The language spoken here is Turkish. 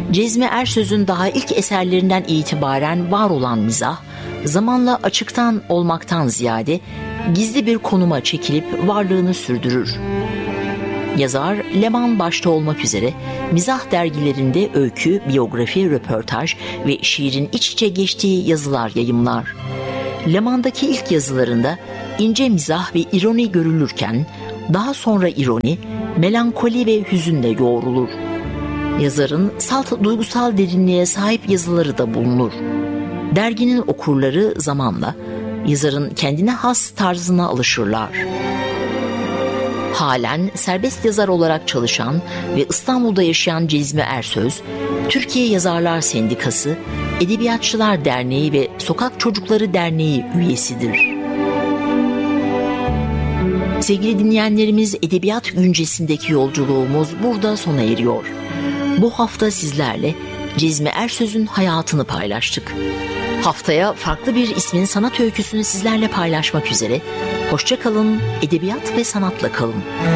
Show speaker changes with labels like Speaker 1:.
Speaker 1: Cezmi Ersöz'ün daha ilk eserlerinden itibaren var olan mizah, zamanla açıktan olmaktan ziyade gizli bir konuma çekilip varlığını sürdürür. Yazar, Leman başta olmak üzere mizah dergilerinde öykü, biyografi, röportaj ve şiirin iç içe geçtiği yazılar yayımlar. Leman'daki ilk yazılarında ince mizah ve ironi görülürken, daha sonra ironi, melankoli ve hüzünle yoğrulur. Yazarın salt duygusal derinliğe sahip yazıları da bulunur. Derginin okurları zamanla yazarın kendine has tarzına alışırlar. Halen serbest yazar olarak çalışan ve İstanbul'da yaşayan Cezmi Ersöz, Türkiye Yazarlar Sendikası, Edebiyatçılar Derneği ve Sokak Çocukları Derneği üyesidir. Sevgili dinleyenlerimiz, edebiyat güncesindeki yolculuğumuz burada sona eriyor. Bu hafta sizlerle Cezmi Ersöz'ün hayatını paylaştık. Haftaya farklı bir ismin sanat öyküsünü sizlerle paylaşmak üzere. Hoşça kalın, edebiyat ve sanatla kalın.